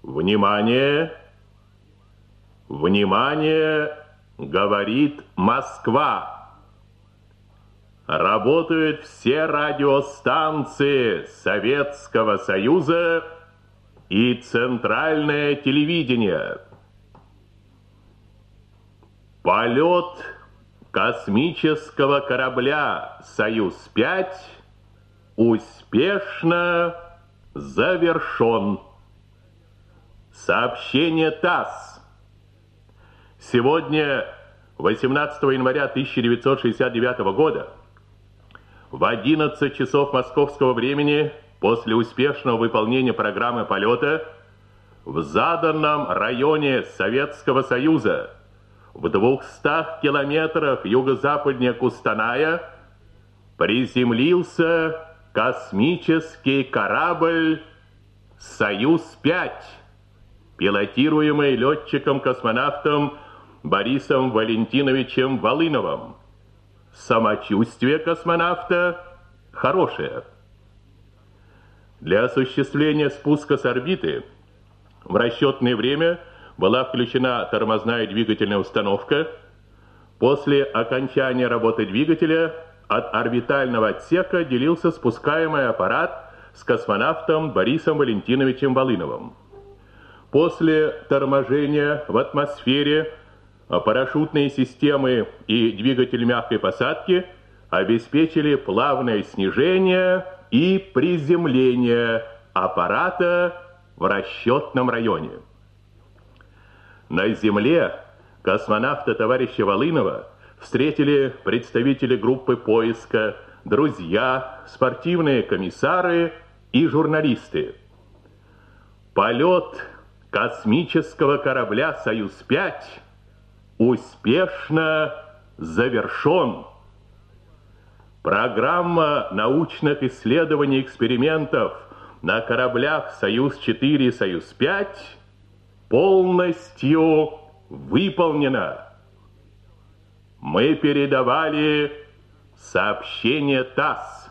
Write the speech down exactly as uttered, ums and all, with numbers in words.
Внимание! Внимание! Говорит Москва. Работают все радиостанции Советского Союза и Центральное телевидение. Полет космического корабля «Союз-пять» успешно завершен. Сообщение ТАСС. Сегодня, восемнадцатого января тысяча девятьсот шестьдесят девятого года, в одиннадцать часов московского времени, после успешного выполнения программы полета, в заданном районе Советского Союза, в двухстах километрах юго-западнее Кустаная, приземлился космический корабль «Союз-пять», пилотируемый летчиком-космонавтом Борисом Валентиновичем Волыновым. Самочувствие космонавта хорошее. Для осуществления спуска с орбиты в расчетное время была включена тормозная двигательная установка. После окончания работы двигателя от орбитального отсека делился спускаемый аппарат с космонавтом Борисом Валентиновичем Волыновым. После торможения в атмосфере парашютные системы и двигатель мягкой посадки обеспечили плавное снижение и приземление аппарата в расчетном районе. На Земле космонавта товарища Волынова встретили представители группы поиска, друзья, спортивные комиссары и журналисты. Полет космического корабля «Союз-пять» успешно завершен. Программа научных исследований и экспериментов на кораблях «Союз-четыре» и «Союз-пять» полностью выполнена. Мы передавали сообщение ТАСС.